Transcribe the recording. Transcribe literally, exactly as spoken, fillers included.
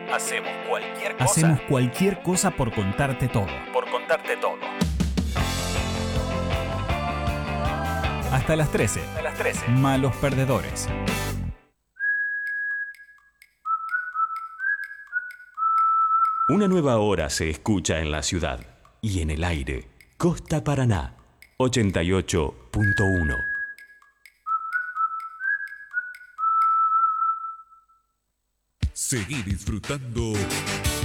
Hacemos cualquier cosa. Hacemos cualquier cosa por contarte todo. Por contarte todo. Hasta las trece. A las trece. Malos perdedores. Una nueva hora se escucha en la ciudad y en el aire. Costa Paraná, ochenta y ocho punto uno. Seguí disfrutando